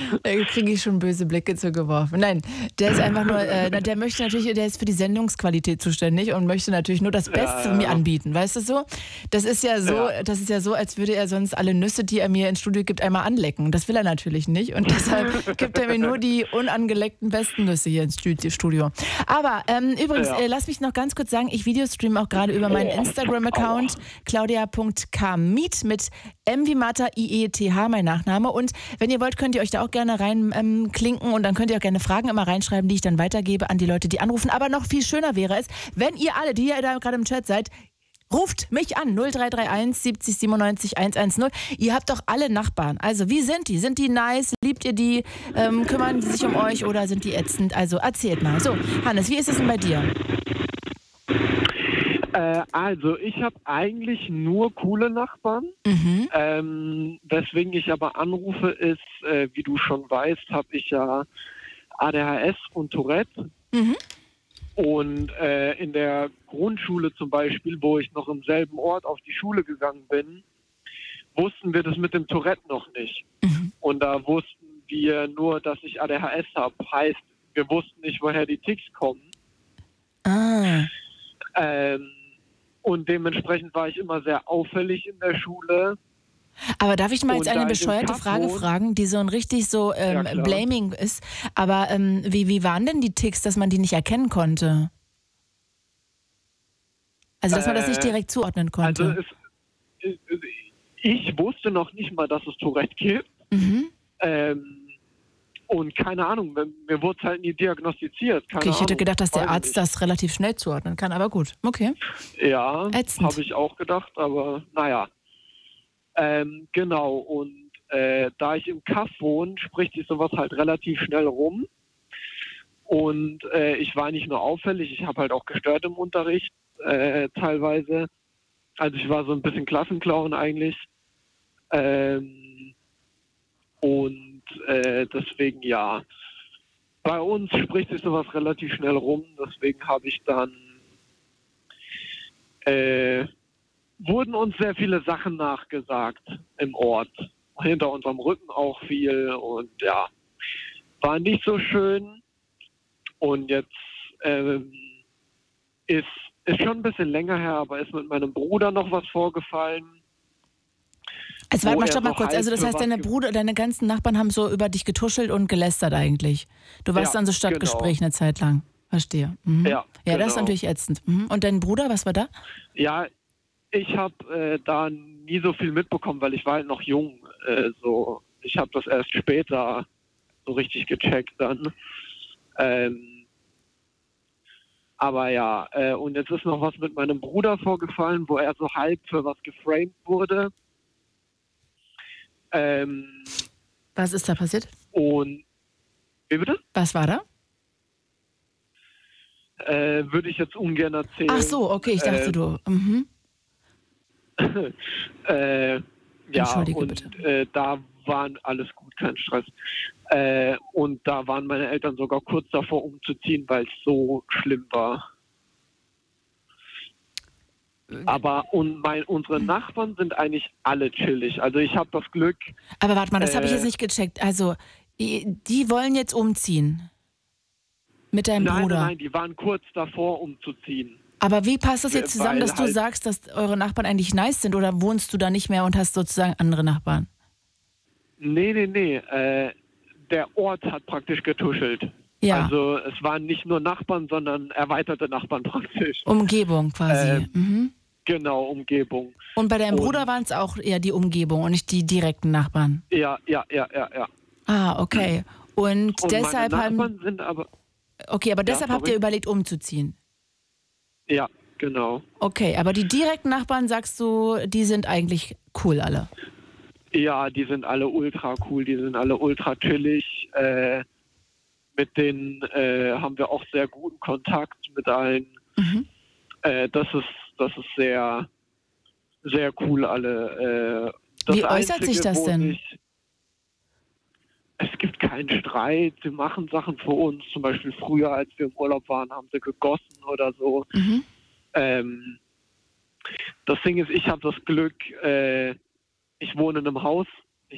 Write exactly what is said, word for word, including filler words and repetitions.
Da kriege ich schon böse Blicke zugeworfen. Nein, der ist einfach nur, äh, der möchte natürlich, der ist für die Sendungsqualität zuständig und möchte natürlich nur das Beste Ja, mir ja. anbieten, weißt du so? Das ist ja so, Ja. das ist ja so, als würde er sonst alle Nüsse, die er mir ins Studio gibt, einmal anlecken. Das will er natürlich nicht und deshalb gibt er mir nur die unangeleckten besten Nüsse hier ins Studio. Aber ähm, übrigens, Ja. äh, lass mich noch ganz kurz sagen, ich videostreame auch gerade über meinen Oh, Instagram-Account claudia punkt kmiet mit M wie Martha, I E T H, mein Nachname. Und wenn ihr wollt, könnt ihr euch da auch gerne rein ähm, klinken und dann könnt ihr auch gerne Fragen immer reinschreiben, die ich dann weitergebe an die Leute, die anrufen. Aber noch viel schöner wäre es, wenn ihr alle, die ihr da gerade im Chat seid, ruft mich an, null drei drei eins siebzig siebenundneunzig hundertzehn. Ihr habt doch alle Nachbarn. Also wie sind die? Sind die nice? Liebt ihr die? Ähm, kümmern die sich um euch oder sind die ätzend? Also erzählt mal. So, Hannes, wie ist es denn bei dir? Äh, also, ich habe eigentlich nur coole Nachbarn. Mhm. Ähm, weswegen ich aber anrufe, ist, äh, wie du schon weißt, habe ich ja A D H S und Tourette. Mhm. Und äh, in der Grundschule zum Beispiel, wo ich noch im selben Ort auf die Schule gegangen bin, wussten wir das mit dem Tourette noch nicht. Mhm. Und da wussten wir nur, dass ich A D H S habe. Heißt, wir wussten nicht, woher die Ticks kommen. Ah. Ähm, und dementsprechend war ich immer sehr auffällig in der Schule. Aber darf ich mal jetzt Und eine da ich im bescheuerte Kaff Frage wohne- fragen, die so ein richtig so ähm, Ja, klar. blaming ist. Aber ähm, wie, wie waren denn die Ticks, dass man die nicht erkennen konnte? Also, dass man das nicht Äh, direkt zuordnen konnte. Also es, ich wusste noch nicht mal, dass es Tourette gibt. Mhm. Ähm, und keine Ahnung, mir, mir wurde es halt nie diagnostiziert. Keine Okay, ich hätte Ahnung, gedacht, dass der weiß ich Arzt nicht. das relativ schnell zuordnen kann, aber gut. Okay. Ja, Ätzend. habe ich auch gedacht, aber naja. Ähm, genau, und äh, da ich im Kaff wohne, spricht sich sowas halt relativ schnell rum. Und äh, ich war nicht nur auffällig, ich habe halt auch gestört im Unterricht äh, teilweise. Also ich war so ein bisschen Klassenclown eigentlich. Ähm, und äh, deswegen ja. Bei uns spricht sich sowas relativ schnell rum, deswegen habe ich dann äh, wurden uns sehr viele Sachen nachgesagt im Ort. Hinter unserem Rücken auch viel und ja, war nicht so schön. Und jetzt ähm, ist, ist schon ein bisschen länger her, aber ist mit meinem Bruder noch was vorgefallen. Also warte wo mal, er stopp mal so kurz. halb Also das für heißt, was deine ge- Bruder, deine ganzen Nachbarn haben so über dich getuschelt und gelästert eigentlich. Du warst Ja, dann so Stadtgespräch genau. eine Zeit lang. Verstehe. Mhm. Ja, Ja, das ist genau. natürlich ätzend. Mhm. Und dein Bruder, was war da? Ja, ich habe äh, da nie so viel mitbekommen, weil ich war halt noch jung. Äh, so, ich habe das erst später so richtig gecheckt dann. Ähm, aber ja, äh, und jetzt ist noch was mit meinem Bruder vorgefallen, wo er so halb für was geframed wurde. Ähm, Was ist da passiert? und wie bitte? Was war da? Äh, würde ich jetzt ungern erzählen. Ach so, okay, ich dachte äh, du. Mhm. äh, ja, Entschuldige und bitte. äh, da waren alles gut, kein Stress. Äh, und da waren meine Eltern sogar kurz davor umzuziehen, weil es so schlimm war. Aber und mein, unsere Nachbarn sind eigentlich alle chillig. Also ich habe das Glück. Aber warte mal, das habe ich Äh, jetzt nicht gecheckt. Also, die die wollen jetzt umziehen. Mit deinem Nein, Bruder. nein, nein, die waren kurz davor umzuziehen. Aber wie passt das jetzt zusammen, Weil dass du halt- sagst, dass eure Nachbarn eigentlich nice sind oder wohnst du da nicht mehr und hast sozusagen andere Nachbarn? Nee, nee, nee. Äh, der Ort hat praktisch getuschelt. Ja. Also es waren nicht nur Nachbarn, sondern erweiterte Nachbarn praktisch. Umgebung quasi. Ähm, Mhm. Genau, Umgebung. Und bei deinem und- Bruder waren es auch eher die Umgebung und nicht die direkten Nachbarn. Ja, ja, ja, ja, ja. Ah, okay. Und, Und deshalb meine haben. Nachbarn sind aber... Okay, aber Ja, deshalb habt sorry. ihr überlegt, umzuziehen. Ja, genau. Okay, aber die direkten Nachbarn, sagst du, die sind eigentlich cool alle. Ja, die sind alle ultra cool, die sind alle ultra chillig. Äh, mit denen äh, haben wir auch sehr guten Kontakt mit allen. Mhm. Äh, das ist das ist sehr, sehr cool alle. Äh, das Wie äußert sich das wo denn? sich- es gibt keinen Streit, sie machen Sachen für uns. Zum Beispiel früher, als wir im Urlaub waren, haben sie gegossen oder so. Mhm. Ähm, das Ding ist, ich habe das Glück, äh, ich wohne in einem Haus